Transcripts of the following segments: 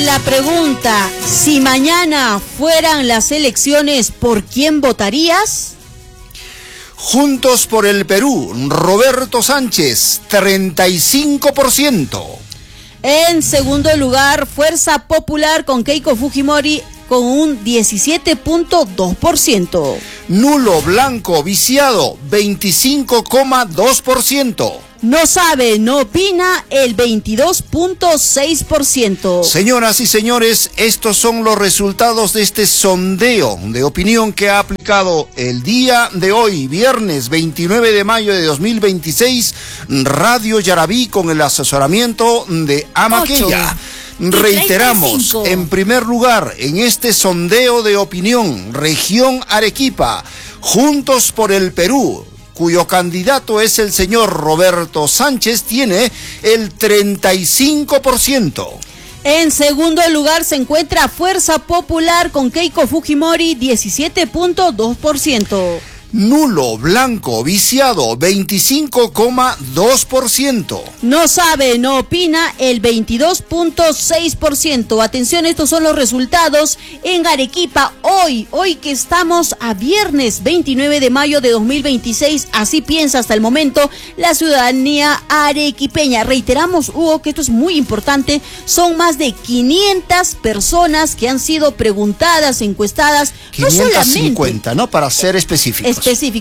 La pregunta, si mañana fueran las elecciones, ¿por quién votarías? Juntos por el Perú, Roberto Sánchez, 35%. En segundo lugar, Fuerza Popular con Keiko Fujimori con un 17.2%. Nulo, blanco, viciado, 25,2%. No sabe, no opina, el 22.6%. Señoras y señores, estos son los resultados de este sondeo de opinión que ha aplicado el día de hoy, viernes 29 de mayo de 2026, Radio Yarabí con el asesoramiento de Amaqueya. Reiteramos, en primer lugar, en este sondeo de opinión, región Arequipa, Juntos por el Perú, cuyo candidato es el señor Roberto Sánchez, tiene el 35%. En segundo lugar se encuentra Fuerza Popular con Keiko Fujimori, 17.2%. Nulo, blanco, viciado, 25,2%. No sabe, no opina, el 22.6%. Atención, estos son los resultados en Arequipa hoy que estamos a viernes 29 de mayo de 2026. Así piensa hasta el momento la ciudadanía arequipeña. Reiteramos, Hugo, que esto es muy importante. Son más de 500 personas que han sido preguntadas, encuestadas. 550, ¿no? Para ser específicos.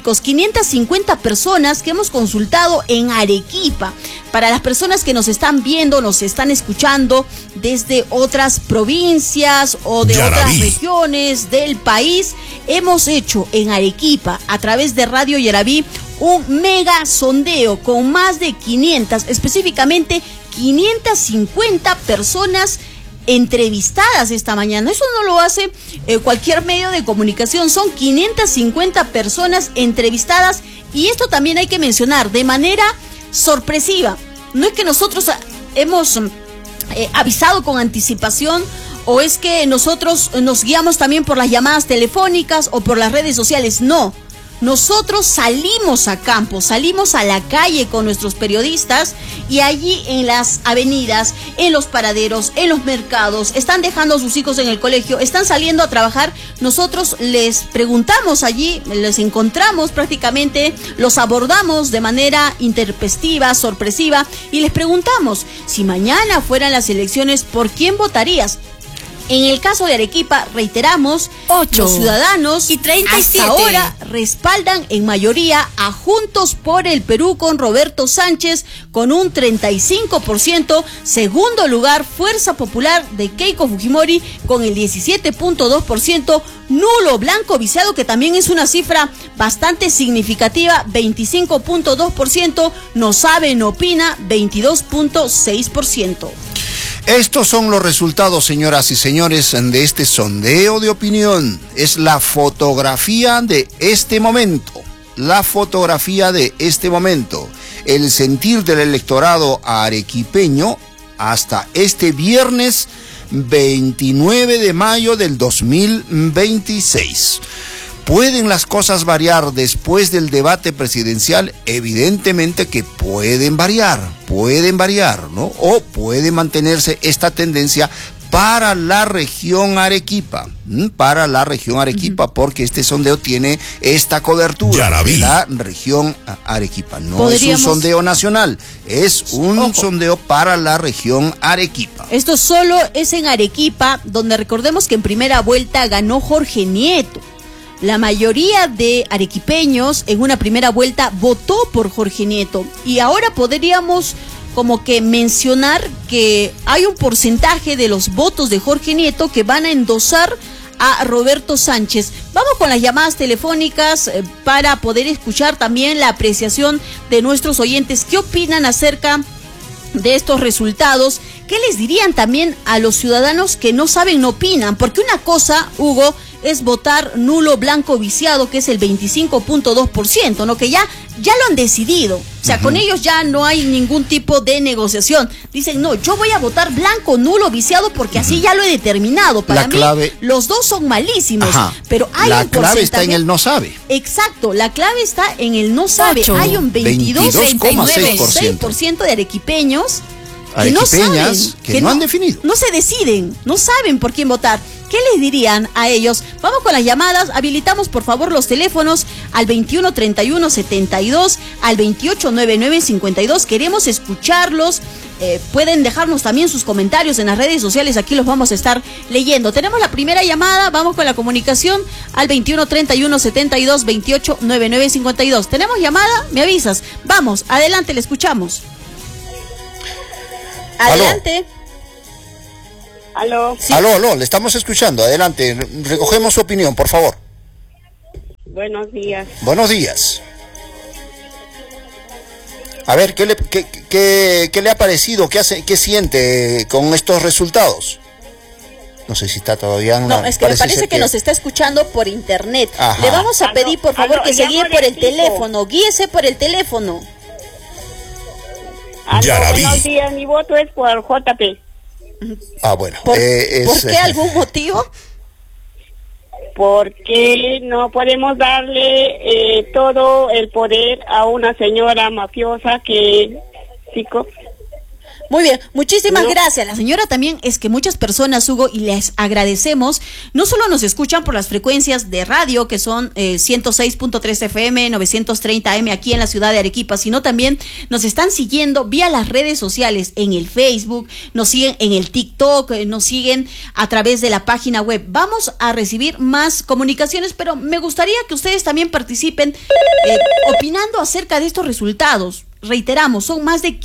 550 personas que hemos consultado en Arequipa. Para las personas que nos están viendo, nos están escuchando desde otras provincias o de otras regiones del país, hemos hecho en Arequipa, a través de Radio Yarabí, un mega sondeo con más de 500, específicamente 550 personas entrevistadas esta mañana. Eso no lo hace cualquier medio de comunicación. Son 550 personas entrevistadas, y esto también hay que mencionar de manera sorpresiva. No es que nosotros hemos avisado con anticipación, o es que nosotros nos guiamos también por las llamadas telefónicas o por las redes sociales. No. Nosotros salimos a campo, salimos a la calle con nuestros periodistas, y allí en las avenidas, en los paraderos, en los mercados, están dejando a sus hijos en el colegio, están saliendo a trabajar. Nosotros les preguntamos allí, les encontramos prácticamente, los abordamos de manera intempestiva, sorpresiva, y les preguntamos, si mañana fueran las elecciones, ¿por quién votarías? En el caso de Arequipa, reiteramos, 8 los ciudadanos y 37 hasta ahora respaldan en mayoría a Juntos por el Perú con Roberto Sánchez con un 35%. Segundo lugar, Fuerza Popular de Keiko Fujimori con el 17.2%. Nulo, blanco, viciado, que también es una cifra bastante significativa, 25.2%. No sabe, no opina, 22.6%. Estos son los resultados, señoras y señores, de este sondeo de opinión. Es la fotografía de este momento. La fotografía de este momento. El sentir del electorado arequipeño hasta este viernes 29 de mayo del 2026. ¿Pueden las cosas variar después del debate presidencial? Evidentemente que pueden variar, ¿no? O puede mantenerse esta tendencia para la región Arequipa, porque este sondeo tiene esta cobertura de la región Arequipa. No es un sondeo nacional, es un sondeo para la región Arequipa. Esto solo es en Arequipa, donde recordemos que en primera vuelta ganó Jorge Nieto. La mayoría de arequipeños en una primera vuelta votó por Jorge Nieto, y ahora podríamos como que mencionar que hay un porcentaje de los votos de Jorge Nieto que van a endosar a Roberto Sánchez. Vamos con las llamadas telefónicas para poder escuchar también la apreciación de nuestros oyentes. ¿Qué opinan acerca de estos resultados? ¿Qué les dirían también a los ciudadanos que no saben, no opinan? Porque una cosa, Hugo, es votar nulo, blanco, viciado, que es el 25.2%, ¿no? Que ya lo han decidido. O sea, con ellos ya no hay ningún tipo de negociación. Dicen, no, yo voy a votar blanco, nulo, viciado, porque así ya lo he determinado. Para mí, los dos son malísimos. Pero hay un porcentaje. La clave está en el no sabe. Exacto, la clave está en el no sabe. Hay un 22,6% de arequipeños arequipeñas que no han definido. No se deciden, no saben por quién votar. ¿Qué les dirían a ellos? Vamos con las llamadas. Habilitamos, por favor, los teléfonos al 2131-72, al 2899-52. Queremos escucharlos. Pueden dejarnos también sus comentarios en las redes sociales. Aquí los vamos a estar leyendo. Tenemos la primera llamada. Vamos con la comunicación al 2131-72, 2899-52. ¿Tenemos llamada? Me avisas. Vamos, adelante, le escuchamos. Adelante. Aló. Sí. Aló, le estamos escuchando. Adelante, recogemos su opinión, por favor. Buenos días. Buenos días. A ver, ¿qué le ha parecido? ¿Qué siente con estos resultados? No sé si está todavía... No, es que me parece que nos está escuchando por internet. Ajá. Le vamos a pedir, por favor, que se guíe por el teléfono. Guíese por el teléfono. Buenos días, mi voto es por JP. Bueno. ¿Por qué? ¿Algún motivo? Porque no podemos darle todo el poder a una señora mafiosa que... Muy bien, muchísimas gracias. La señora también es que muchas personas, Hugo, y les agradecemos, no solo nos escuchan por las frecuencias de radio, que son 106.3 FM, 930 AM aquí en la ciudad de Arequipa, sino también nos están siguiendo vía las redes sociales, en el Facebook, nos siguen en el TikTok, nos siguen a través de la página web. Vamos a recibir más comunicaciones, pero me gustaría que ustedes también participen opinando acerca de estos resultados. Reiteramos, son más de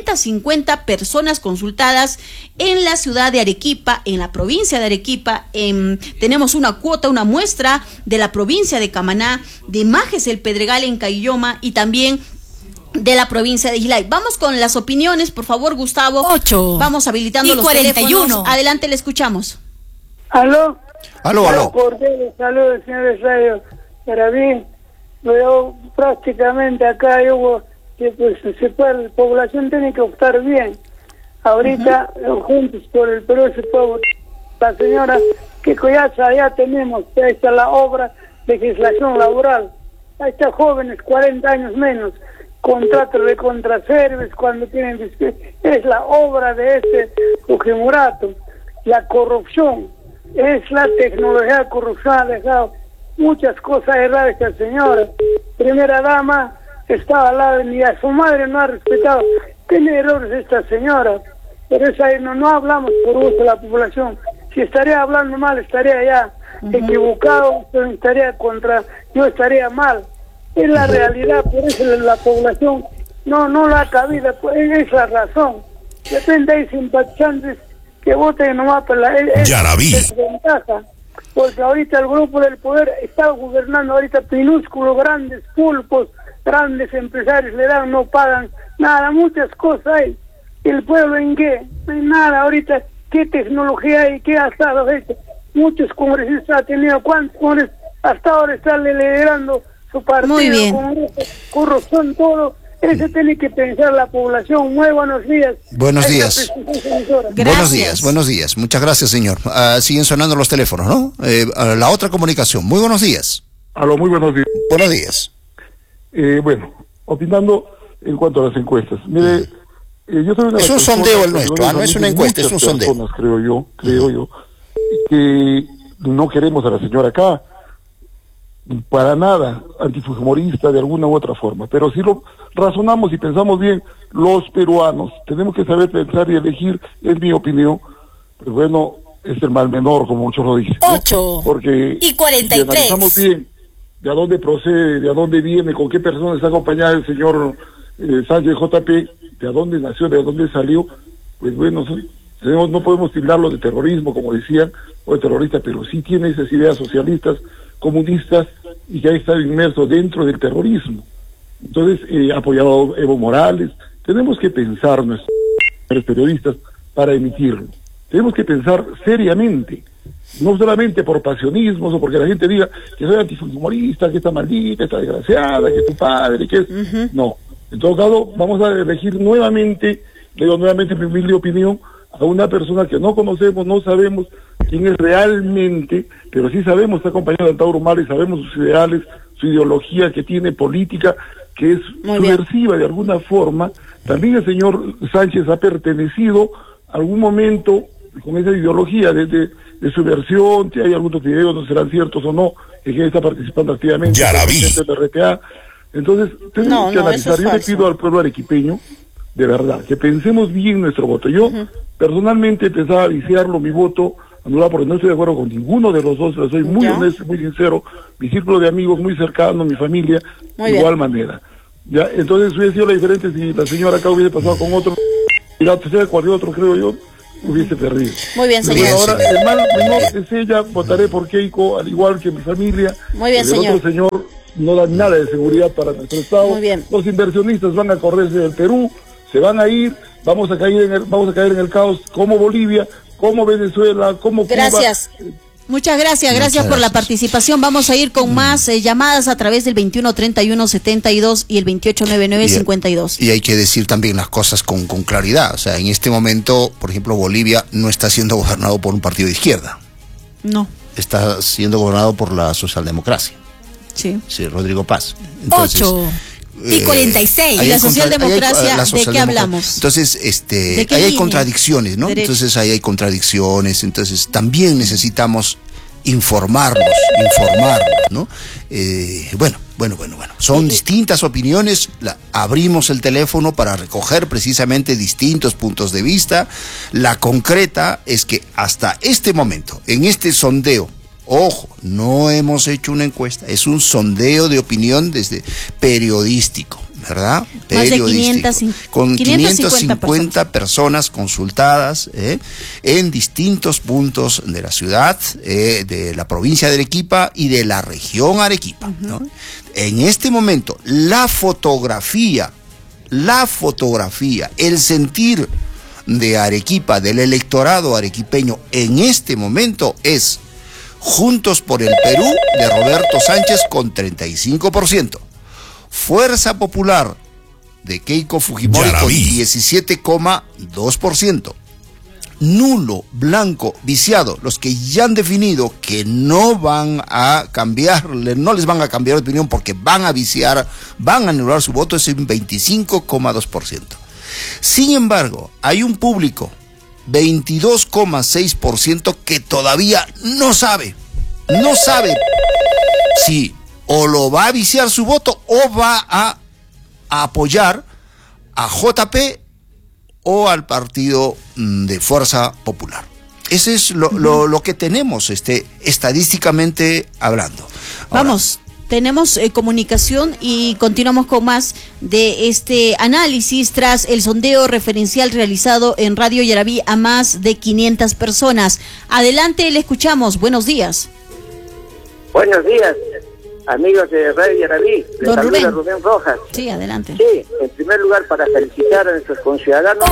550 personas consultadas en la ciudad de Arequipa, en la provincia de Arequipa. Tenemos una cuota, una muestra de la provincia de Camaná, de Majes el Pedregal en Caylloma y también de la provincia de Islay. Vamos con las opiniones, por favor, Gustavo. 8. Vamos habilitando los 41. teléfonos. Adelante, le escuchamos. Aló. Aló. Saludos, señores radios. Para mí, yo prácticamente acá hubo que pues la población tiene que optar bien. Ahorita, juntos por el Perú, se puede, la señora, que ya tenemos, ahí está la obra de legislación laboral. Ahí está jóvenes, 40 años menos, contratos de contraservice cuando tienen, es la obra de Fujimurato. La corrupción, es la tecnología de corrupción, ha dejado muchas cosas erradas esta señora. Primera dama, estaba al lado, ni a su madre no ha respetado. Tiene errores esta señora, pero es ahí, no hablamos por gusto de la población. Si estaría hablando mal, estaría ya equivocado, pero yo estaría mal. Es la realidad, por eso la población no la cabida, pues, es la razón. De repente hay simpatizantes que voten nomás por la desventaja, porque ahorita el grupo del poder está gobernando ahorita minúsculos, grandes pulpos, grandes empresarios le dan, no pagan nada, muchas cosas hay. ¿El pueblo en qué? No hay nada ahorita. ¿Qué tecnología hay? ¿Qué ha estado hecho? Muchos congresistas ha tenido, ¿cuántos congresistas hasta ahora están liderando su partido? Muy bien. Corrupción, todo. Eso tiene que pensar la población. Muy buenos días. Buenos días. Buenos días. Muchas gracias, señor. Siguen sonando los teléfonos, ¿no? La otra comunicación. Muy buenos días. Aló, muy buenos días. Buenos días. Bueno, opinando en cuanto a las encuestas. Mire, yo soy una es un sondeo el nuestro, no es una encuesta, es un sondeo. Creo yo, que no queremos a la señora acá, para nada, antifujimorista de alguna u otra forma, pero si lo razonamos y pensamos bien, los peruanos tenemos que saber pensar y elegir, es mi opinión, pero bueno, es el mal menor, como muchos lo dicen, ¿no? 8 porque y 43. Si analizamos bien de a dónde procede, de a dónde viene, con qué personas está acompañado el señor Sánchez JP, de a dónde nació, de a dónde salió, pues bueno, no podemos tildarlo de terrorismo, como decían, o de terrorista, pero sí tiene esas ideas socialistas, comunistas, y que ha estado inmerso dentro del terrorismo. Entonces, apoyado a Evo Morales, tenemos que pensar, nuestros periodistas, para emitirlo. Tenemos que pensar seriamente, no solamente por pasionismos o porque la gente diga que soy antifujimorista, que está maldita, está desgraciada, que es tu padre, que es... No, en todo caso vamos a elegir nuevamente, digo nuevamente mi humilde opinión, a una persona que no conocemos, no sabemos quién es realmente, pero sí sabemos, está acompañado de Tauro Mar y sabemos sus ideales, su ideología que tiene política, que es subversiva de alguna forma. También el señor Sánchez ha pertenecido algún momento con esa ideología de subversión, que hay algunos videos, no serán ciertos o no, que él está participando activamente en el RTA. Entonces, tenemos que analizar. Yo le pido al pueblo arequipeño, de verdad, que pensemos bien nuestro voto. Yo, personalmente, pensaba viciarlo, mi voto, anular, porque no estoy de acuerdo con ninguno de los dos, soy muy honesto, muy sincero, mi círculo de amigos muy cercano, mi familia, de igual manera. Ya, entonces hubiese sido la diferencia si la señora acá hubiese pasado con otro, y la tercera cualquier otro, creo yo, hubiese perdido. Muy bien, señor. Pero ahora, el mal menor es ella, votaré por Keiko, al igual que mi familia. Muy bien, señor. El otro señor no da nada de seguridad para nuestro Estado. Muy bien. Los inversionistas van a correrse del Perú, se van a ir, vamos a caer en el caos como Bolivia, como Venezuela, como Cuba. Gracias. Muchas gracias por la participación. Vamos a ir con más llamadas a través del 2131-72 y el 2899-52. Y hay que decir también las cosas con claridad. O sea, en este momento, por ejemplo, Bolivia no está siendo gobernado por un partido de izquierda. No. Está siendo gobernado por la socialdemocracia. Sí. Sí, Rodrigo Paz. Entonces, 8:46. ¿Y la socialdemocracia de qué hablamos? Entonces, ahí hay contradicciones, ¿no? Derecho. Entonces ahí hay contradicciones, entonces también necesitamos informarnos, ¿no? Bueno. Son distintas opiniones, abrimos el teléfono para recoger precisamente distintos puntos de vista. La concreta es que hasta este momento, en este sondeo, ojo, no hemos hecho una encuesta, es un sondeo de opinión desde periodístico, ¿verdad? Más de con 550 personas consultadas en distintos puntos de la ciudad, de la provincia de Arequipa y de la región Arequipa, ¿no? En este momento, la fotografía, el sentir de Arequipa, del electorado arequipeño en este momento es Juntos por el Perú de Roberto Sánchez con 35%. Fuerza Popular de Keiko Fujimori con 17,2%. Nulo, blanco, viciado, los que ya han definido que no van a cambiar, no les van a cambiar de opinión porque van a viciar, van a anular su voto, es un 25,2%. Sin embargo, hay un público 22,6% que todavía no sabe si o lo va a viciar su voto o va a apoyar a JP o al partido de Fuerza Popular. Ese es lo que tenemos estadísticamente hablando. Ahora, vamos. Tenemos comunicación y continuamos con más de este análisis tras el sondeo referencial realizado en Radio Yarabí a más de 500 personas. Adelante, le escuchamos. Buenos días. Buenos días, amigos de Radio Yarabí. Les saluda Rubén Rojas. Sí, adelante. Sí, en primer lugar para felicitar a nuestros conciudadanos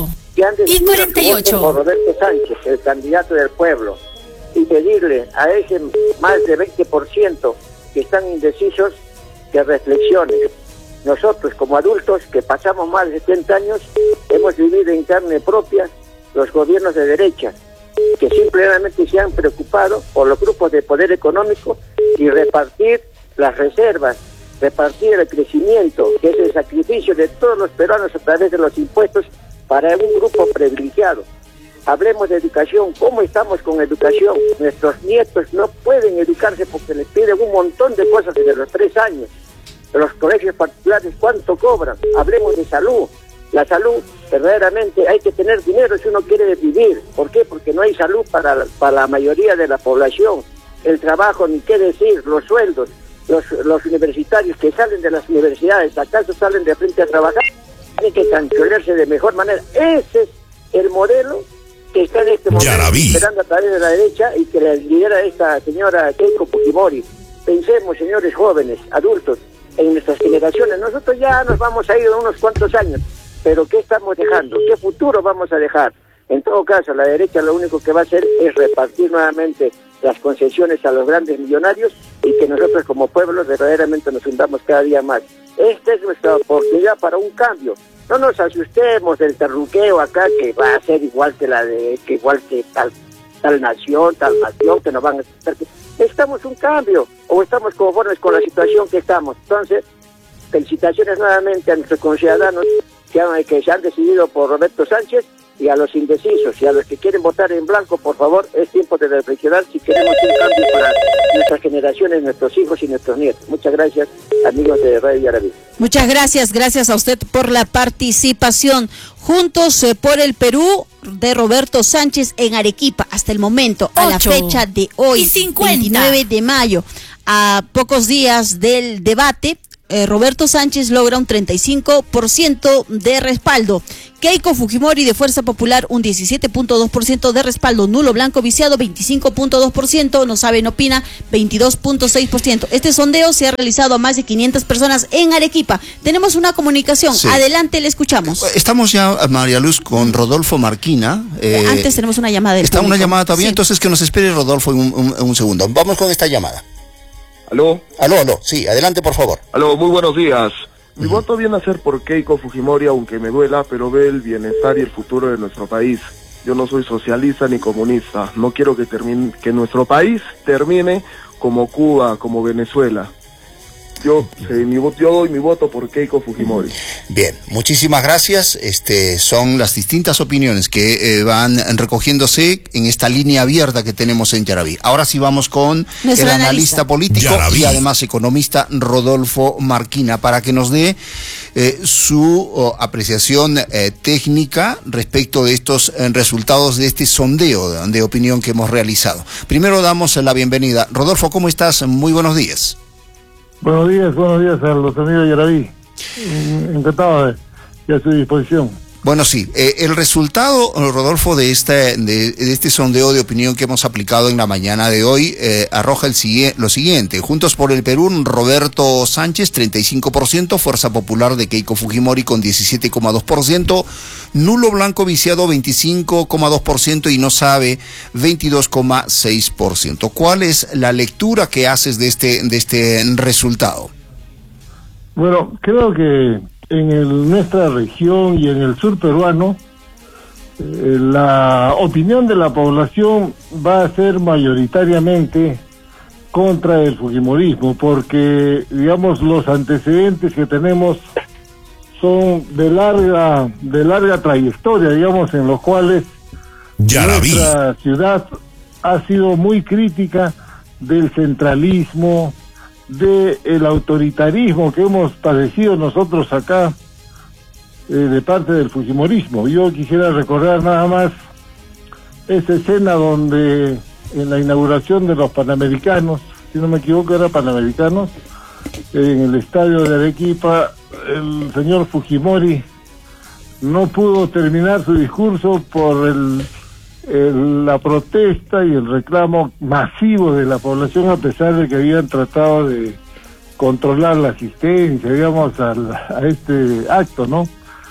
8:48 por Roberto Sánchez, el candidato del pueblo, y pedirle a ese más de 20% que están indecisos, que reflexionen. Nosotros como adultos que pasamos más de 70 años hemos vivido en carne propia los gobiernos de derecha, que simplemente se han preocupado por los grupos de poder económico y repartir las reservas, repartir el crecimiento, que es el sacrificio de todos los peruanos a través de los impuestos para un grupo privilegiado. Hablemos de educación. ¿Cómo estamos con educación? Nuestros nietos no pueden educarse porque les piden un montón de cosas desde los 3 años. Los colegios particulares, ¿cuánto cobran? Hablemos de salud. La salud, verdaderamente, hay que tener dinero si uno quiere vivir. ¿Por qué? Porque no hay salud para la mayoría de la población. El trabajo, ni qué decir, los sueldos. Los universitarios que salen de las universidades, ¿acaso salen de frente a trabajar? Tienen que cancelarse de mejor manera. Ese es el modelo que está en este momento esperando a través de la derecha y que la lidera esta señora Keiko Fujimori. Pensemos, señores jóvenes, adultos, en nuestras generaciones. Nosotros ya nos vamos a ir unos cuantos años, pero ¿qué estamos dejando? ¿Qué futuro vamos a dejar? En todo caso, la derecha lo único que va a hacer es repartir nuevamente las concesiones a los grandes millonarios y que nosotros como pueblo verdaderamente nos hundamos cada día más. Esta es nuestra oportunidad para un cambio. No nos asustemos del terruqueo acá que va a ser igual que tal nación, que nos van a asustar. Necesitamos un cambio o estamos conformes con la situación que estamos. Entonces, felicitaciones nuevamente a nuestros conciudadanos que se han decidido por Roberto Sánchez, y a los indecisos y a los que quieren votar en blanco, por favor, es tiempo de reflexionar si queremos un cambio para nuestras generaciones, nuestros hijos y nuestros nietos. Muchas gracias, amigos de Radio Yarabí. Muchas gracias a usted por la participación. Juntos por el Perú de Roberto Sánchez en Arequipa, hasta el momento, a la fecha de hoy, 29 de mayo, a pocos días del debate, Roberto Sánchez logra un 35% de respaldo. Keiko Fujimori de Fuerza Popular un 17.2% de respaldo. Nulo Blanco Viciado 25.2%. No sabe, no opina 22.6%. Este sondeo se ha realizado a más de 500 personas en Arequipa. Tenemos una comunicación. Sí. Adelante, le escuchamos. Estamos ya, María Luz, con Rodolfo Marquina. Antes tenemos una llamada del público. Una llamada todavía, sí. Entonces que nos espere Rodolfo un segundo. Vamos con esta llamada. ¿Aló? Aló, sí, adelante por favor. Aló, muy buenos días. Mi voto viene a ser por Keiko Fujimori, aunque me duela, pero ve el bienestar y el futuro de nuestro país. Yo no soy socialista ni comunista. No quiero que nuestro país termine como Cuba, como Venezuela. Yo doy mi voto por Keiko Fujimori. Bien, muchísimas gracias. Son las distintas opiniones que van recogiéndose en esta línea abierta que tenemos en Yarabí. Ahora sí vamos con el analista político y además economista Rodolfo Marquina para que nos dé su apreciación técnica respecto de estos resultados de este sondeo de opinión que hemos realizado. Primero damos la bienvenida. Rodolfo, ¿cómo estás? Muy buenos días. Buenos días a los amigos de Yarabí. Encantado de a su disposición. Bueno, sí, el resultado, Rodolfo, de este sondeo de opinión que hemos aplicado en la mañana de hoy arroja lo siguiente. Juntos por el Perú, Roberto Sánchez, 35%, Fuerza Popular de Keiko Fujimori con 17,2%, Nulo Blanco Viciado, 25,2% y No Sabe, 22,6%. ¿Cuál es la lectura que haces de este resultado? Bueno, creo que en nuestra región y en el sur peruano, la opinión de la población va a ser mayoritariamente contra el fujimorismo, porque, digamos, los antecedentes que tenemos son de larga trayectoria, digamos, en los cuales nuestra ciudad ha sido muy crítica del centralismo, del autoritarismo que hemos padecido nosotros acá de parte del fujimorismo. Yo quisiera recordar nada más esa escena donde en la inauguración de los Panamericanos, si no me equivoco era Panamericanos, en el estadio de Arequipa, el señor Fujimori no pudo terminar su discurso por la protesta y el reclamo masivo de la población, a pesar de que habían tratado de controlar la asistencia, digamos, a este acto, ¿no?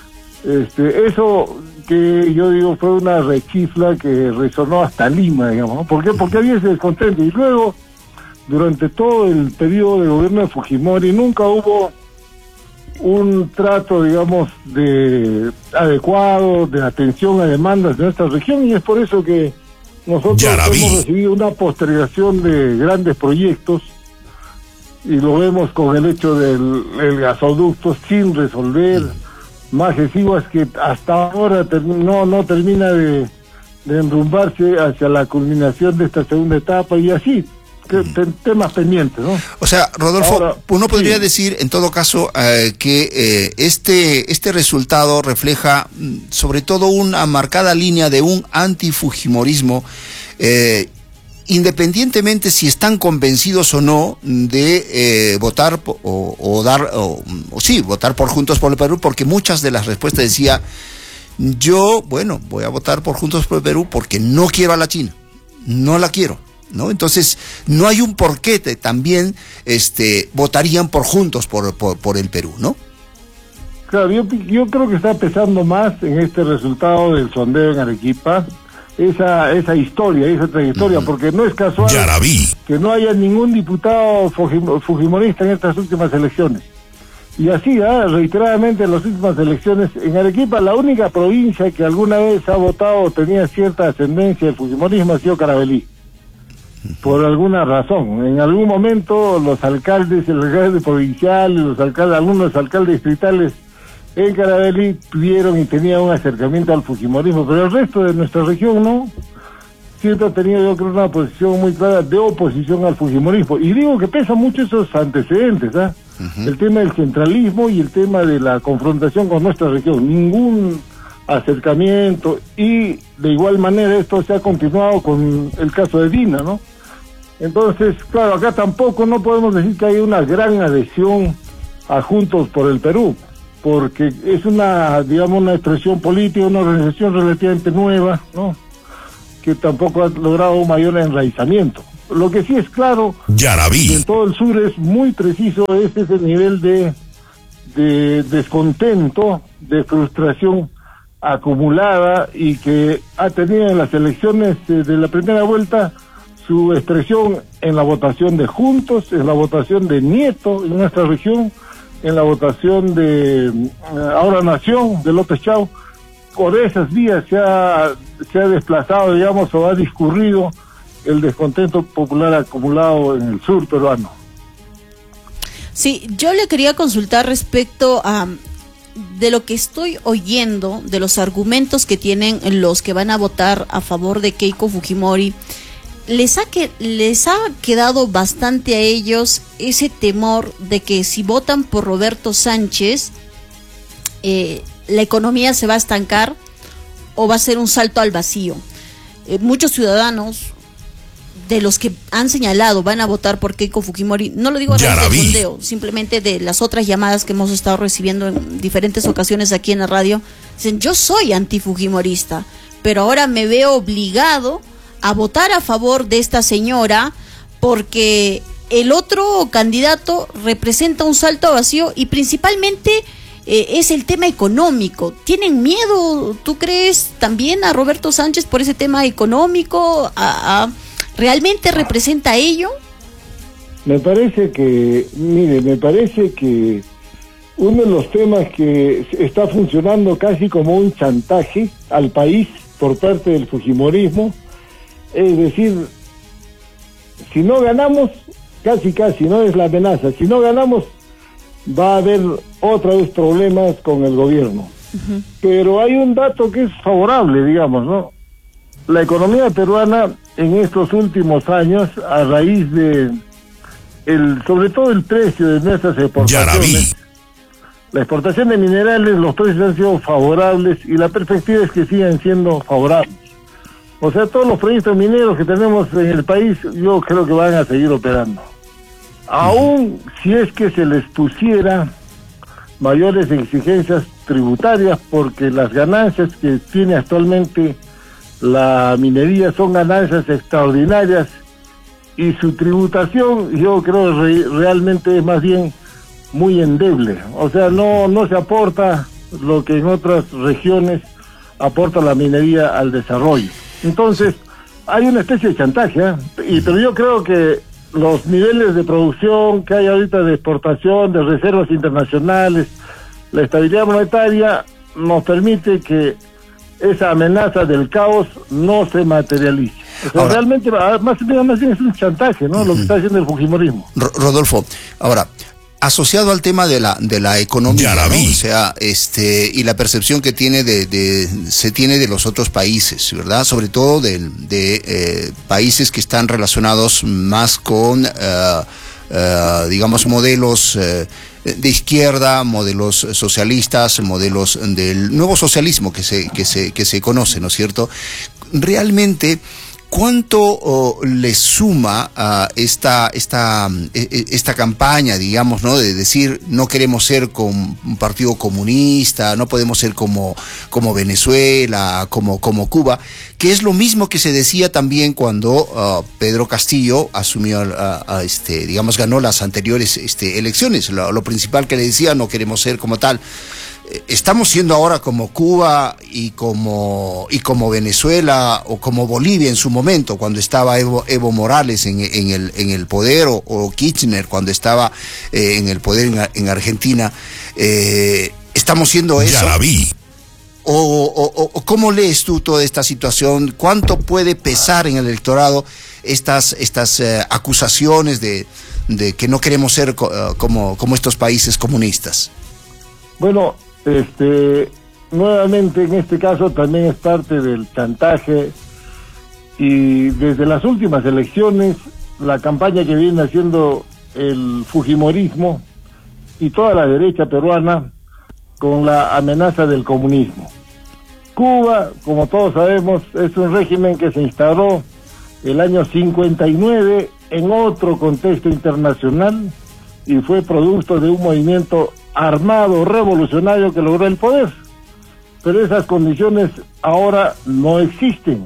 Eso que yo digo fue una rechifla que resonó hasta Lima, digamos, ¿no? ¿Por qué? Porque había ese descontento. Y luego, durante todo el periodo de gobierno de Fujimori, nunca hubo un trato, digamos, adecuado, de atención a demandas de nuestra región, y es por eso que nosotros hemos recibido una postergación de grandes proyectos, y lo vemos con el hecho del gasoducto sin resolver, más Iguas que hasta ahora no termina de enrumbarse hacia la culminación de esta segunda etapa, y así temas pendientes, ¿no? O sea, Rodolfo, ahora, uno podría decir, en todo caso, que este resultado refleja sobre todo una marcada línea de un antifujimorismo, independientemente si están convencidos o no de votar votar por Juntos por el Perú, porque muchas de las respuestas decía, yo, voy a votar por Juntos por el Perú porque no quiero a la China, no la quiero, ¿no? Entonces, no hay un porqué también votarían por Juntos por el Perú, ¿no? Claro, yo creo que está pesando más en este resultado del sondeo en Arequipa esa historia, esa trayectoria, porque no es casual que no haya ningún diputado fujimorista en estas últimas elecciones. Y así, reiteradamente en las últimas elecciones en Arequipa, la única provincia que alguna vez ha votado o tenía cierta ascendencia del fujimorismo ha sido Carabalí. por alguna razón. En algún momento los alcaldes, el alcalde provincial, algunos alcaldes distritales en Caravelí tuvieron y tenían un acercamiento al fujimorismo, pero el resto de nuestra región no. Siempre ha tenido, yo creo, una posición muy clara de oposición al fujimorismo. Y digo que pesan mucho esos antecedentes, ¿ah? El tema del centralismo y el tema de la confrontación con nuestra región. Ningún acercamiento, y de igual manera esto se ha continuado con el caso de Dina, ¿no? Entonces, claro, acá tampoco no podemos decir que hay una gran adhesión a Juntos por el Perú, porque es una, digamos, una expresión política, una organización relativamente nueva, ¿no?, que tampoco ha logrado un mayor enraizamiento. Lo que sí es claro, en todo el sur es muy preciso, es ese nivel de descontento, de frustración acumulada, y que ha tenido en las elecciones de la primera vuelta su expresión en la votación de Juntos, en la votación de Nieto en nuestra región, en la votación de Ahora Nación, de López Chau. Por esas vías se ha desplazado, digamos, o ha discurrido el descontento popular acumulado en el sur peruano. Sí, yo le quería consultar respecto a de lo que estoy oyendo, de los argumentos que tienen los que van a votar a favor de Keiko Fujimori. Les ha quedado bastante a ellos ese temor de que si votan por Roberto Sánchez, la economía se va a estancar o va a ser un salto al vacío. Muchos ciudadanos de los que han señalado van a votar por Keiko Fujimori, no lo digo a raíz del sondeo, simplemente de las otras llamadas que hemos estado recibiendo en diferentes ocasiones aquí en la radio, dicen: yo soy antifujimorista, pero ahora me veo obligado a votar a favor de esta señora porque el otro candidato representa un salto al vacío, y principalmente es el tema económico. ¿Tienen miedo, tú crees, también a Roberto Sánchez por ese tema económico? ¿Realmente representa ello? Me parece que uno de los temas que está funcionando casi como un chantaje al país por parte del fujimorismo, es decir, si no ganamos, casi, no es la amenaza, si no ganamos va a haber otra vez problemas con el gobierno. Uh-huh. Pero hay un dato que es favorable, digamos, ¿no? La economía peruana en estos últimos años, a raíz de sobre todo el precio de nuestras exportaciones, la exportación de minerales, los precios han sido favorables y la perspectiva es que sigan siendo favorables. O sea, todos los proyectos mineros que tenemos en el país, yo creo que van a seguir operando. Aún si es que se les pusiera mayores exigencias tributarias, porque las ganancias que tiene actualmente la minería son ganancias extraordinarias, y su tributación yo creo realmente es más bien muy endeble. O sea, no se aporta lo que en otras regiones aporta la minería al desarrollo. Entonces, hay una especie de chantaje, pero yo creo que los niveles de producción que hay ahorita, de exportación, de reservas internacionales, la estabilidad monetaria nos permite que esa amenaza del caos no se materialice. O sea, ahora, realmente más bien es un chantaje, ¿no? Lo que está haciendo el fujimorismo. Rodolfo, ahora, asociado al tema de la economía, ¿no? O sea, y la percepción que tiene se tiene de los otros países, ¿verdad? Sobre todo de países que están relacionados más con, digamos, modelos de izquierda, modelos socialistas, modelos del nuevo socialismo que se conoce, ¿no es cierto? Realmente, ¿cuánto le suma a esta campaña, digamos, ¿no? De decir, no queremos ser como un partido comunista, no podemos ser como Venezuela, como Cuba, que es lo mismo que se decía también cuando Pedro Castillo asumió, digamos, ganó las anteriores elecciones. Lo principal que le decía, no queremos ser como tal. Estamos siendo ahora como Cuba y como Venezuela o como Bolivia en su momento, cuando estaba Evo Morales en el poder, o Kirchner cuando estaba en el poder en Argentina. Estamos siendo eso. ¿O cómo lees tú toda esta situación? ¿Cuánto puede pesar en el electorado estas acusaciones de que no queremos ser como estos países comunistas? Bueno, nuevamente en este caso también es parte del chantaje, y desde las últimas elecciones la campaña que viene haciendo el fujimorismo y toda la derecha peruana con la amenaza del comunismo. Cuba, como todos sabemos, es un régimen que se instauró el año 59 en otro contexto internacional y fue producto de un movimiento armado revolucionario que logró el poder. Pero esas condiciones ahora no existen.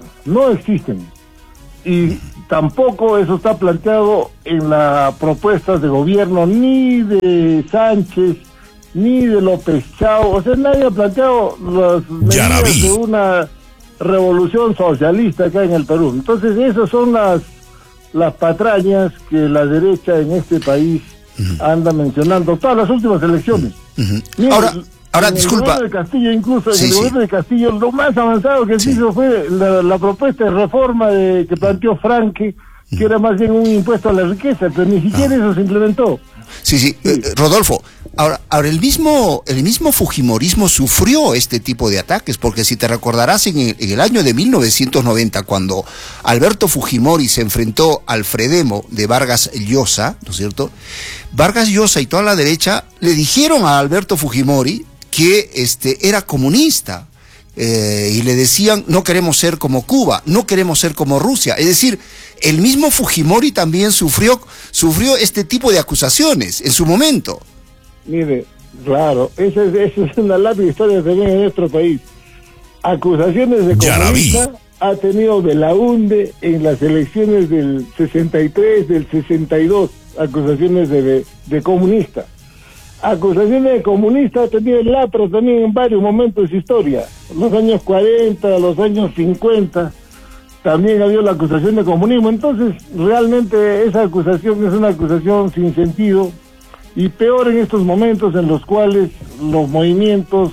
Y tampoco eso está planteado en las propuestas de gobierno ni de Sánchez ni de López Chao. O sea, nadie ha planteado las medidas de una revolución socialista acá en el Perú. Entonces esas son las patrañas que la derecha en este país anda mencionando todas las últimas elecciones. Mira, ahora disculpa. El gobierno de Castillo, incluso en el gobierno de Castillo, lo más avanzado que se hizo fue la propuesta de reforma que planteó Franque, que era más bien un impuesto a la riqueza, pero ni siquiera eso se implementó. Sí. Rodolfo, ahora el mismo fujimorismo sufrió este tipo de ataques, porque si te recordarás en el año de 1990, cuando Alberto Fujimori se enfrentó al Fredemo de Vargas Llosa, ¿no es cierto? Vargas Llosa y toda la derecha le dijeron a Alberto Fujimori que era comunista, y le decían: no queremos ser como Cuba, no queremos ser como Rusia. Es decir, el mismo Fujimori también sufrió este tipo de acusaciones en su momento. Mire, claro, esa es una larga historia también en nuestro país. Acusaciones de comunista ha tenido Belaunde en las elecciones del 63, del 62, acusaciones de comunista. Acusaciones de comunista ha tenido el APRA también en varios momentos de su historia. Los años 40, los años 50, también ha habido la acusación de comunismo. Entonces, realmente esa acusación es una acusación sin sentido, y peor en estos momentos en los cuales los movimientos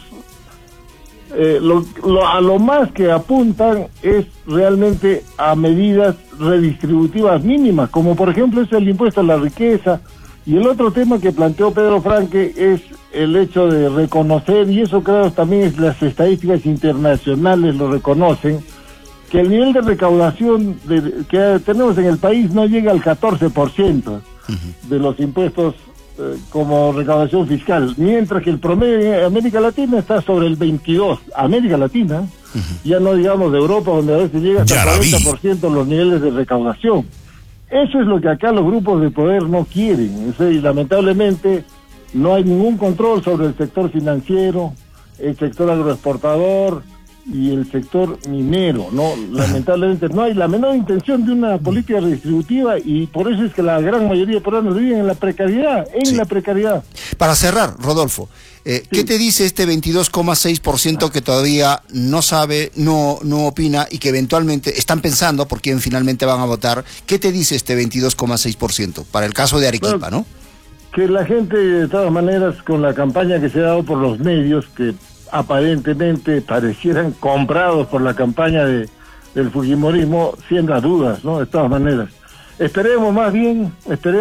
a lo más que apuntan es realmente a medidas redistributivas mínimas, como por ejemplo es el impuesto a la riqueza. Y el otro tema que planteó Pedro Franque es el hecho de reconocer, y eso creo también es las estadísticas internacionales lo reconocen, que el nivel de recaudación que tenemos en el país no llega al 14% de los impuestos como recaudación fiscal, mientras que el promedio en América Latina está sobre el 22%. América Latina, ya no digamos de Europa, donde a veces llega hasta el 40% los niveles de recaudación. Eso es lo que acá los grupos de poder no quieren. Y lamentablemente no hay ningún control sobre el sector financiero, el sector agroexportador y el sector minero. No, lamentablemente no hay la menor intención de una política redistributiva, y por eso es que la gran mayoría de peruanos viven en la precariedad, la precariedad. Para cerrar, Rodolfo, ¿qué te dice este 22,6% que todavía no sabe, no opina, y que eventualmente están pensando por quién finalmente van a votar? ¿Qué te dice este 22,6% para el caso de Arequipa, bueno, no? Que la gente, de todas maneras, con la campaña que se ha dado por los medios, que aparentemente parecieran comprados por la campaña del fujimorismo, siembra dudas, ¿no? De todas maneras. Esperemos más bien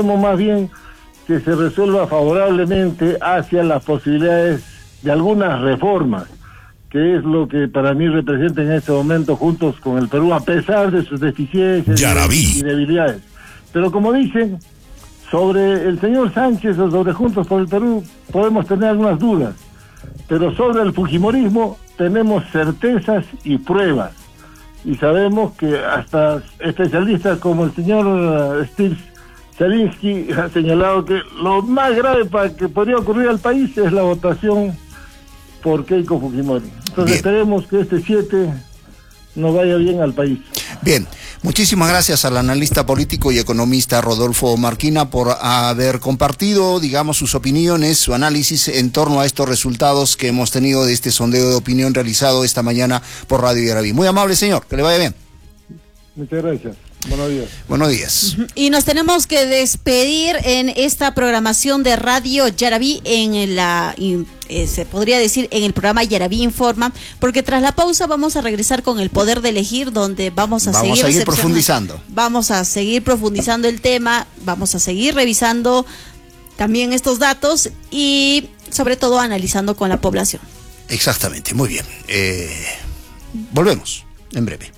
que se resuelva favorablemente hacia las posibilidades de algunas reformas, que es lo que para mí representa en este momento Juntos con el Perú, a pesar de sus deficiencias y debilidades. Pero como dicen, sobre el señor Sánchez o sobre Juntos por el Perú podemos tener algunas dudas, pero sobre el fujimorismo tenemos certezas y pruebas, y sabemos que hasta especialistas como el señor Steve Zelinsky ha señalado que lo más grave que podría ocurrir al país es la votación por Keiko Fujimori. Entonces esperemos que este 7 nos vaya bien al país. Bien, muchísimas gracias al analista político y economista Rodolfo Marquina por haber compartido, digamos, sus opiniones, su análisis en torno a estos resultados que hemos tenido de este sondeo de opinión realizado esta mañana por Radio Yaraví. Muy amable, señor, que le vaya bien. Muchas gracias. Buenos días. Buenos días. Y nos tenemos que despedir en esta programación de Radio Yaraví en se podría decir, en el programa Yaraví Informa, porque tras la pausa vamos a regresar con el poder de elegir, donde vamos a seguir profundizando. Vamos a seguir profundizando el tema, vamos a seguir revisando también estos datos y sobre todo analizando con la población. Exactamente, muy bien. Volvemos en breve.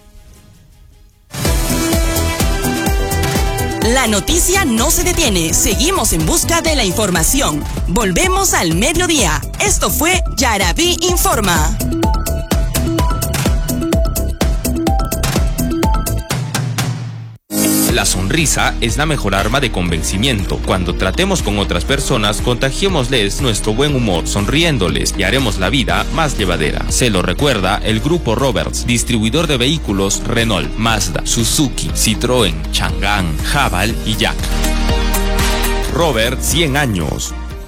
La noticia no se detiene, seguimos en busca de la información. Volvemos al mediodía. Esto fue Yaraví Informa. La sonrisa es la mejor arma de convencimiento. Cuando tratemos con otras personas, contagiémosles nuestro buen humor, sonriéndoles y haremos la vida más llevadera. Se lo recuerda el Grupo Roberts, distribuidor de vehículos Renault, Mazda, Suzuki, Citroën, Chang'an, Haval y Jack. Robert, 100 años.